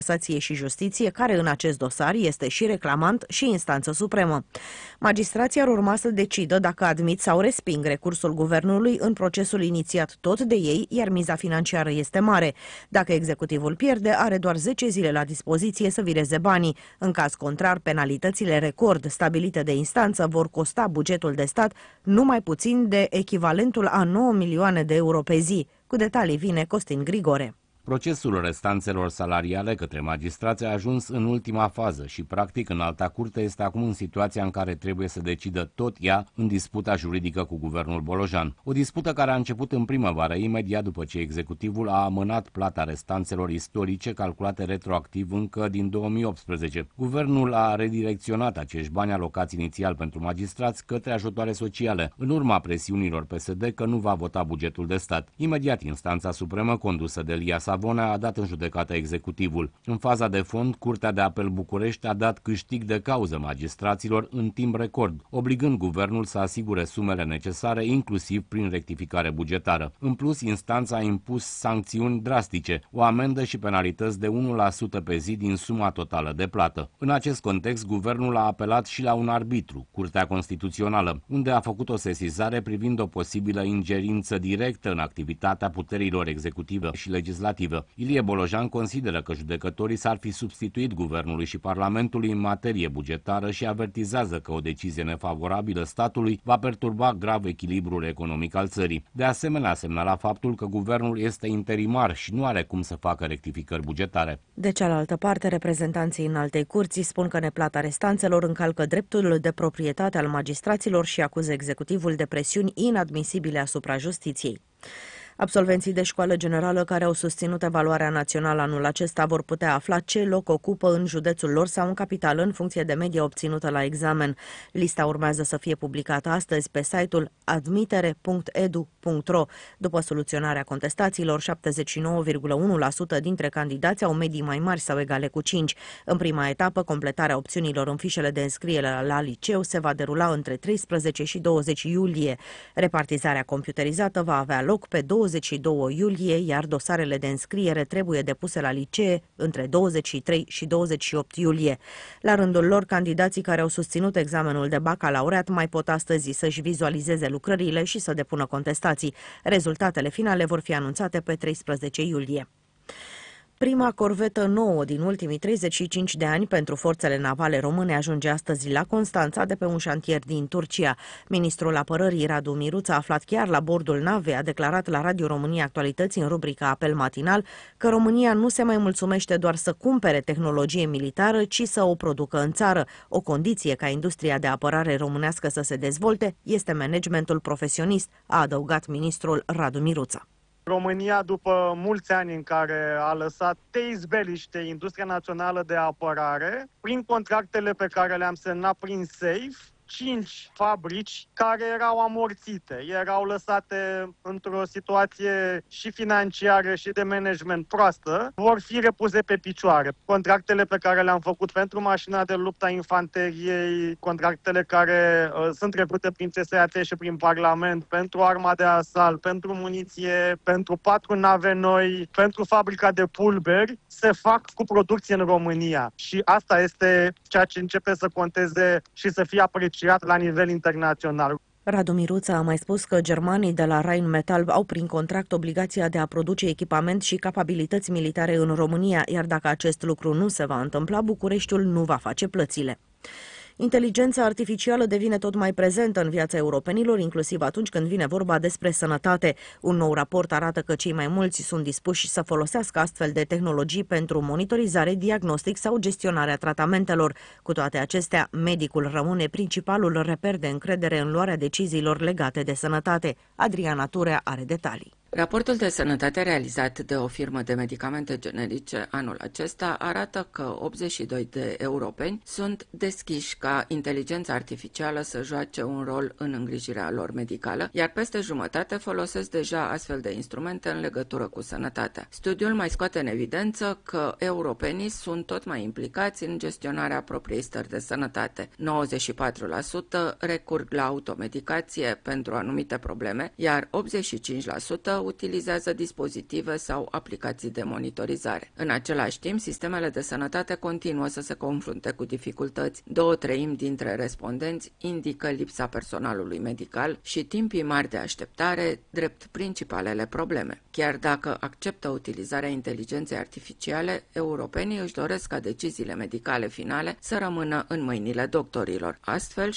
Casație și Justiție, care în acest dosar este și reclamant și instanță supremă. Magistrații ar urma să decidă dacă admit sau resping recursul guvernului în procesul inițiat tot de ei, iar miza financiară este mare. Dacă executivul pierde, are doar 10 zile la dispoziție să vireze banii. În caz contrar, penalitățile record stabilite de instanță vor costa bugetul de stat numai puțin de echivalentul a 9 milioane de euro pe zi. Cu detalii vine Costin Grigore. Procesul restanțelor salariale către magistrați a ajuns în ultima fază și, practic, Înalta Curte este acum în situația în care trebuie să decidă tot ea în disputa juridică cu guvernul bolojan. O dispută care a început în primăvară, imediat după ce executivul a amânat plata restanțelor istorice calculate retroactiv încă din 2018. Guvernul a redirecționat acești bani alocați inițial pentru magistrați către ajutoare sociale, în urma presiunilor PSD că nu va vota bugetul de stat. Imediat, instanța supremă, condusă de Lia Savona, a dat în judecată executivul. În faza de fond, Curtea de Apel București a dat câștig de cauză magistraților în timp record, obligând guvernul să asigure sumele necesare, inclusiv prin rectificare bugetară. În plus, instanța a impus sancțiuni drastice, o amendă și penalități de 1% pe zi din suma totală de plată. În acest context, guvernul a apelat și la un arbitru, Curtea Constituțională, unde a făcut o sesizare privind o posibilă ingerință directă în activitatea puterilor executive și legislative. Ilie Bolojan consideră că judecătorii s-ar fi substituit guvernului și parlamentului în materie bugetară și avertizează că o decizie nefavorabilă statului va perturba grav echilibrul economic al țării. De asemenea, a semnalat faptul că guvernul este interimar și nu are cum să facă rectificări bugetare. De cealaltă parte, reprezentanții Înaltei Curții spun că neplata restanțelor încalcă dreptul de proprietate al magistraților și acuză executivul de presiuni inadmisibile asupra justiției. Absolvenții de școală generală care au susținut evaluarea națională anul acesta vor putea afla ce loc ocupă în județul lor sau în capitală în funcție de media obținută la examen. Lista urmează să fie publicată astăzi pe site-ul admitere.edu.ro. După soluționarea contestațiilor, 79,1% dintre candidați au medii mai mari sau egale cu 5. În prima etapă, completarea opțiunilor în fișele de înscriere la liceu se va derula între 13 și 20 iulie. Repartizarea computerizată va avea loc pe 22 iulie, iar dosarele de înscriere trebuie depuse la licee între 23 și 28 iulie. La rândul lor, candidații care au susținut examenul de bacalaureat mai pot astăzi să-și vizualizeze lucrările și să depună contestații. Rezultatele finale vor fi anunțate pe 13 iulie. Prima corvetă nouă din ultimii 35 de ani pentru forțele navale române ajunge astăzi la Constanța de pe un șantier din Turcia. Ministrul Apărării Radu Miruța, aflat chiar la bordul navei, a declarat la Radio România Actualități în rubrica Apel Matinal că România nu se mai mulțumește doar să cumpere tehnologie militară, ci să o producă în țară. O condiție ca industria de apărare românească să se dezvolte este managementul profesionist, a adăugat ministrul Radu Miruța. România, după mulți ani în care a lăsat te izbeliște industria națională de apărare, prin contractele pe care le-am semnat prin SAFE, 5 fabrici care erau amorțite, erau lăsate într-o situație și financiară și de management proastă, vor fi repuse pe picioare. Contractele pe care le-am făcut pentru mașina de luptă a infanteriei, contractele care sunt trecute prin CSAT și prin Parlament, pentru arma de asalt, pentru muniție, pentru 4 nave noi, pentru fabrica de pulberi, se fac cu producție în România. Și asta este ceea ce începe să conteze și să fie apreciat la nivel internațional. Radu Miruța a mai spus că germanii de la Rheinmetall au prin contract obligația de a produce echipament și capabilități militare în România, iar dacă acest lucru nu se va întâmpla, Bucureștiul nu va face plățile. Inteligența artificială devine tot mai prezentă în viața europenilor, inclusiv atunci când vine vorba despre sănătate. Un nou raport arată că cei mai mulți sunt dispuși să folosească astfel de tehnologii pentru monitorizare, diagnostic sau gestionarea tratamentelor. Cu toate acestea, medicul rămâne principalul reper de încredere în luarea deciziilor legate de sănătate. Adriana Turea are detalii. Raportul de sănătate realizat de o firmă de medicamente generice anul acesta arată că 82 de europeni sunt deschiși ca inteligența artificială să joace un rol în îngrijirea lor medicală, iar peste jumătate folosesc deja astfel de instrumente în legătură cu sănătatea. Studiul mai scoate în evidență că europenii sunt tot mai implicați în gestionarea propriei stări de sănătate. 94% recurg la automedicație pentru anumite probleme, iar 85% utilizează dispozitive sau aplicații de monitorizare. În același timp, sistemele de sănătate continuă să se confrunte cu dificultăți. 2/3 dintre respondenți indică lipsa personalului medical și timpii mari de așteptare drept principalele probleme. Chiar dacă acceptă utilizarea inteligenței artificiale, europenii își doresc ca deciziile medicale finale să rămână în mâinile doctorilor. Astfel,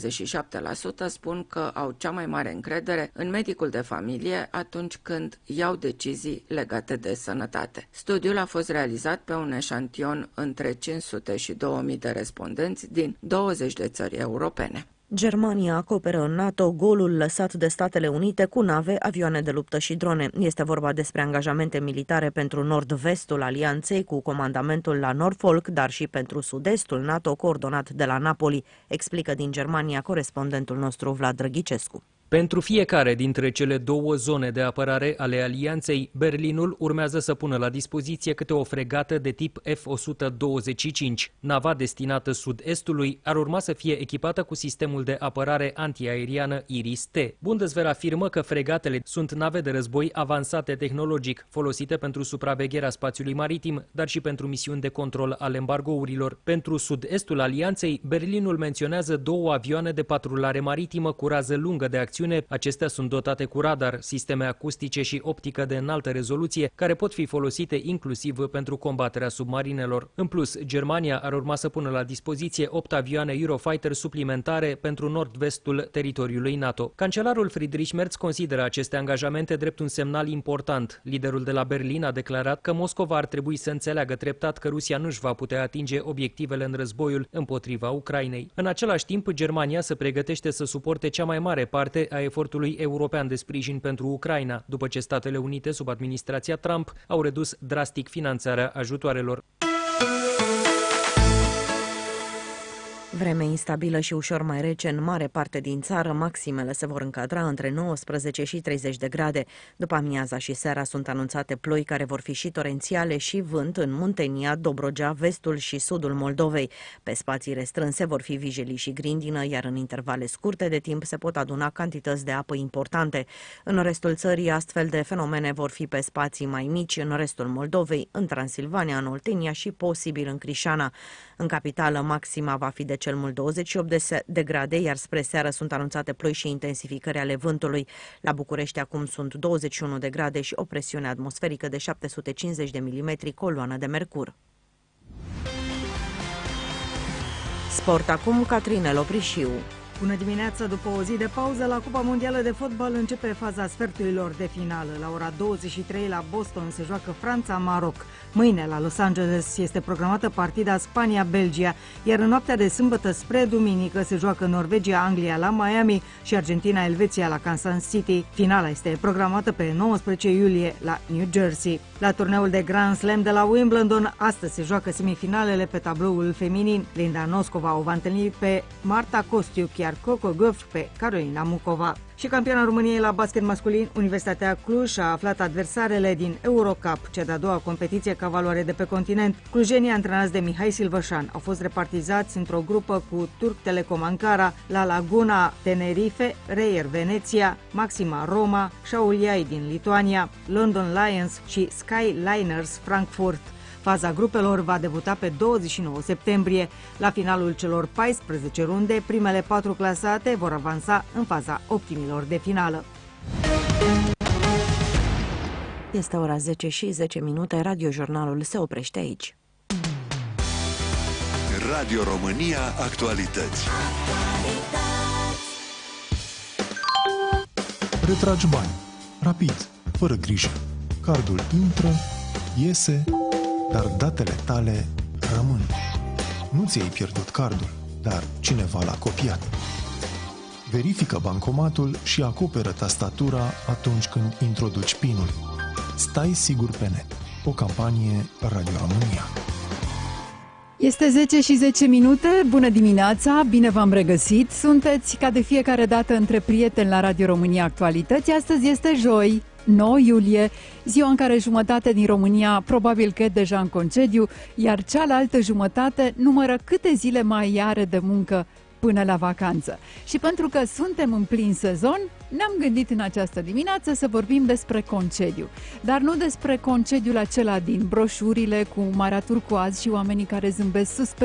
77% spun că au cea mai mare încredere în medicul de familie atunci când iau decizii legate de sănătate. Studiul a fost realizat pe un eșantion între 500 și 2000 de respondenți din 20 de țări europene. Germania acoperă în NATO golul lăsat de Statele Unite cu nave, avioane de luptă și drone. Este vorba despre angajamente militare pentru nord-vestul alianței cu comandamentul la Norfolk, dar și pentru sud-estul NATO coordonat de la Napoli, explică din Germania corespondentul nostru Vlad Drăghicescu. Pentru fiecare dintre cele două zone de apărare ale alianței, Berlinul urmează să pună la dispoziție câte o fregată de tip F-125. Nava destinată sud-estului ar urma să fie echipată cu sistemul de apărare antiaeriană Iris-T. Bundeswehr afirmă că fregatele sunt nave de război avansate tehnologic, folosite pentru supravegherea spațiului maritim, dar și pentru misiuni de control al embargourilor. Pentru sud-estul alianței, Berlinul menționează 2 avioane de patrulare maritimă cu rază lungă de acțiune. Acestea sunt dotate cu radar, sisteme acustice și optică de înaltă rezoluție, care pot fi folosite inclusiv pentru combaterea submarinelor. În plus, Germania ar urma să pună la dispoziție 8 avioane Eurofighter suplimentare pentru nord-vestul teritoriului NATO. Cancelarul Friedrich Merz consideră aceste angajamente drept un semnal important. Liderul de la Berlin a declarat că Moscova ar trebui să înțeleagă treptat că Rusia nu își va putea atinge obiectivele în războiul împotriva Ucrainei. În același timp, Germania se pregătește să suporte cea mai mare parte a efortului european de sprijin pentru Ucraina, după ce Statele Unite, sub administrația Trump, au redus drastic finanțarea ajutoarelor. Vreme instabilă și ușor mai rece în mare parte din țară, maximele se vor încadra între 19 și 30 de grade. După amiaza și seara sunt anunțate ploi care vor fi și torențiale și vânt în Muntenia, Dobrogea, vestul și sudul Moldovei. Pe spații restrânse vor fi vijelii și grindină, iar în intervale scurte de timp se pot aduna cantități de apă importante. În restul țării, astfel de fenomene vor fi pe spații mai mici, în restul Moldovei, în Transilvania, în Oltenia și posibil în Crișana. În capitală, maxima va fi de cel mult 28 de grade, iar spre seară sunt anunțate ploi și intensificări ale vântului. La București acum sunt 21 de grade și o presiune atmosferică de 750 de milimetri coloană de mercur. Sport acum, Catrin Loprișiu. Bună dimineața! După o zi de pauză, la Cupa Mondială de Fotbal începe faza sferturilor de finală. La ora 23 la Boston se joacă Franța-Maroc. Mâine la Los Angeles este programată partida Spania-Belgia, iar în noaptea de sâmbătă spre duminică se joacă Norvegia-Anglia la Miami și Argentina-Elveția la Kansas City. Finala este programată pe 19 iulie la New Jersey. La turneul de Grand Slam de la Wimbledon, astăzi se joacă semifinalele pe tabloul feminin. Linda Noskova o va întâlni pe Marta Kostiuk, iar Coco Gauff pe Carolina Mucova. Și campioana României la basket masculin, Universitatea Cluj a aflat adversarele din Eurocup, cea de-a doua competiție ca valoare de pe continent. Clujenii, antrenați de Mihai Silvășan, au fost repartizați într-o grupă cu Turk Telecom Ankara, La Laguna Tenerife, Reyer Veneția, Maxima Roma, Šiauliai din Lituania, London Lions și Skyliners Frankfurt. Faza grupelor va debuta pe 29 septembrie. La finalul celor 14 runde, primele 4 clasate vor avansa în faza optimilor de finală. Este ora 10 și 10 minute, radiojurnalul se oprește aici. Radio România Actualități. Retragi bani. Rapid, fără grijă. Cardul intră, iese, dar datele tale rămân. Nu ți-ai pierdut cardul, dar cineva l-a copiat. Verifică bancomatul și acoperă tastatura atunci când introduci PIN-ul. Stai sigur pe net. O campanie Radio România. Este 10 și 10 minute, bună dimineața, bine v-am regăsit. Sunteți ca de fiecare dată între prieteni la Radio România Actualități. Astăzi este joi, 9 iulie, ziua în care jumătate din România probabil că e deja în concediu, iar cealaltă jumătate numără câte zile mai are de muncă până la vacanță. Și pentru că suntem în plin sezon, ne-am gândit în această dimineață să vorbim despre concediu. Dar nu despre concediul acela din broșurile cu marea turcoaz și oamenii care zâmbesc suspect